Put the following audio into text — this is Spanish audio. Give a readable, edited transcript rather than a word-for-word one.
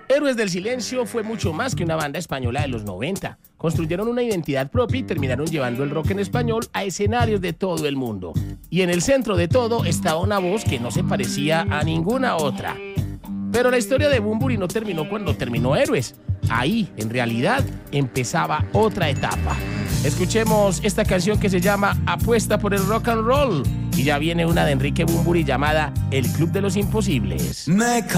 Héroes del Silencio fue mucho más que una banda española de los 90. Construyeron una identidad propia y terminaron llevando el rock en español a escenarios de todo el mundo. Y en el centro de todo estaba una voz que no se parecía a ninguna otra. Pero la historia de Bunbury no terminó cuando terminó Héroes. Ahí, en realidad, empezaba otra etapa. Escuchemos esta canción que se llama Apuesta por el Rock and Roll. Y ya viene una de Enrique Bunbury llamada El Club de los Imposibles.